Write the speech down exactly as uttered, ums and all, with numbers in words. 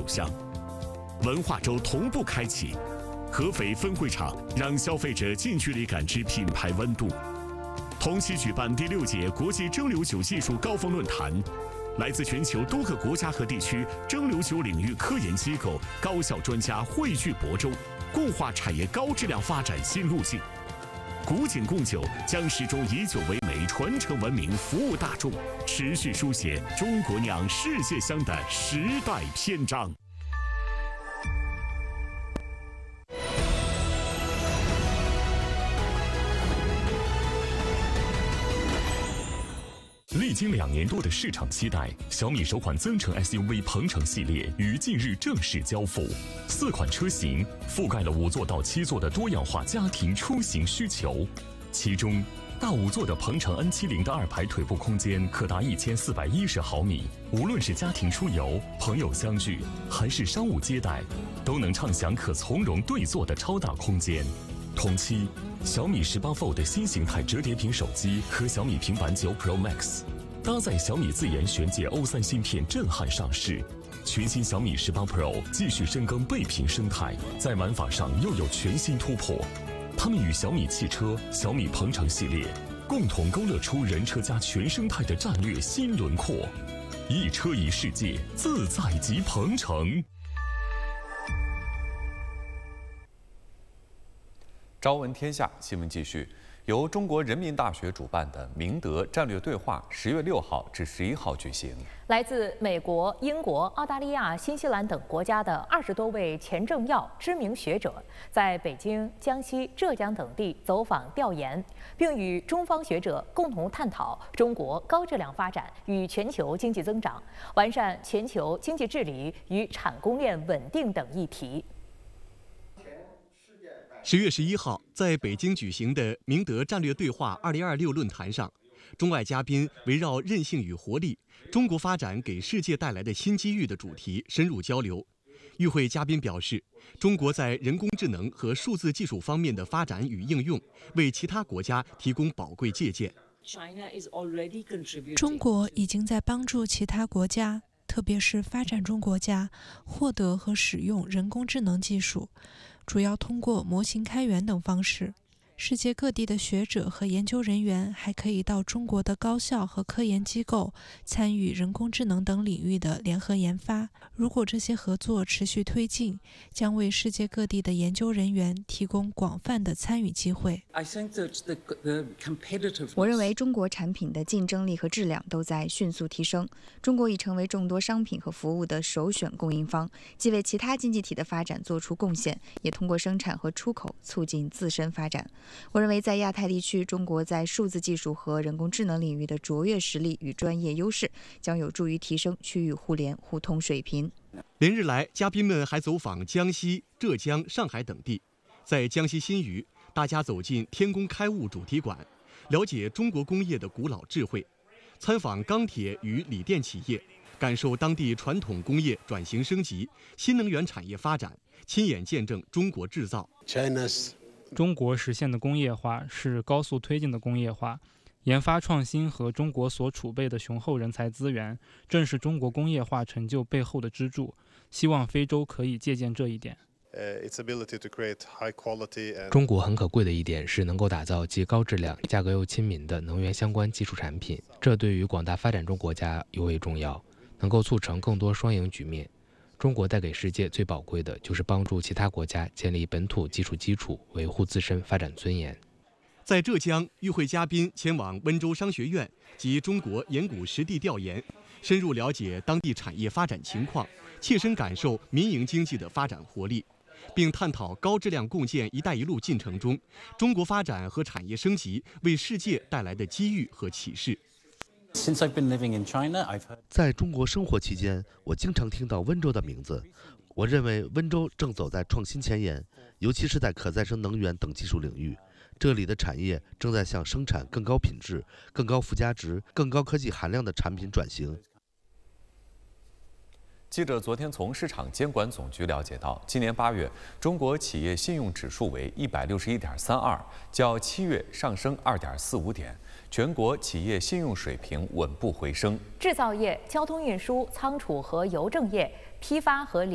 向。文化周同步开启，合肥分会场让消费者近距离感知品牌温度。同期举办第六届国际蒸馏酒技术高峰论坛，来自全球多个国家和地区蒸馏酒领域科研机构、高校专家汇聚亳州，共话产业高质量发展新路径。古井贡酒将始终以酒为媒，传承文明，服务大众，持续书写中国酿世界香的时代篇章。历经两年多的市场期待，小米首款增程 S U V 鹏程系列于近日正式交付。四款车型覆盖了五座到七座的多样化家庭出行需求，其中大五座的鹏程 N 七十 的二排腿部空间可达一千四百一十毫米，无论是家庭出游、朋友相聚，还是商务接待，都能畅享可从容对坐的超大空间。同期，小米十八 Fold 新形态折叠屏手机和小米平板九 Pro Max， 搭载小米自研玄界 O 三 芯片震撼上市。全新小米十八 Pro 继续深耕倍屏生态，在玩法上又有全新突破。他们与小米汽车、小米鹏程系列共同勾勒出人车家全生态的战略新轮廓。一车一世界，自在即鹏程。 朝闻天下新闻继续，由中国人民大学主办的明德战略对话十月六号至十一号举行。 来自美国、英国、澳大利亚、新西兰等国家的二十多位前政要、知名学者，在北京、江西、浙江等地走访调研，并与中方学者共同探讨中国高质量发展与全球经济增长、完善全球经济治理与产供链稳定等议题。 十月十一号，在北京举行的明德战略对话二零二六论坛上，中外嘉宾围绕韧性与活力、中国发展给世界带来的新机遇的主题深入交流。与会嘉宾表示，中国在人工智能和数字技术方面的发展与应用，为其他国家提供宝贵借鉴。 中国已经在帮助其他国家，特别是发展中国家，获得和使用人工智能技术。主要通过模型开源等方式。世界各地的学者和研究人员还可以到中国的高校和科研机构参与人工智能等领域的联合研发。如果这些合作持续推进，将为世界各地的研究人员提供广泛的参与机会。 我认为中国产品的竞争力和质量都在迅速提升，中国已成为众多商品和服务的首选供应方，既为其他经济体的发展做出贡献，也通过生产和出口促进自身发展。我认为在亚太地区，中国在数字技术和人工智能领域的卓越实力与专业优势，将有助于提升区域互联互通水平。 连日来，嘉宾们还走访江西、浙江、上海等地。在江西新余，大家走进天工开物主题馆，了解中国工业的古老智慧，参访钢铁与锂电企业，感受当地传统工业转型升级、新能源产业发展，亲眼见证中国制造。 China's中国实现的工业化是高速推进的工业化，研发创新和中国所储备的雄厚人才资源，正是中国工业化成就背后的支柱。希望非洲可以借鉴这一点。 中国很可贵的一点是能够打造既高质量、价格又亲民的能源相关技术产品，这对于广大发展中国家尤为重要，能够促成更多双赢局面。中国带给世界最宝贵的就是帮助其他国家建立本土技术基础，维护自身发展尊严。 在浙江，与会嘉宾前往温州商学院及中国岩谷实地调研，深入了解当地产业发展情况，切身感受民营经济的发展活力，并探讨高质量共建“一带一路”进程中中国发展和产业升级为世界带来的机遇和启示。 在中国生活期间，我经常听到温州的名字。我认为温州正走在创新前沿，尤其是在可再生能源等技术领域。这里的产业正在向生产更高品质、更高附加值、更高科技含量的产品转型。 记者昨天从市场监管总局了解到，今年八月中国企业信用指数为一百六十一点三二，较七月上升二点四五点，全国企业信用水平稳步回升。 制造业、交通运输、仓储和邮政业、批发和零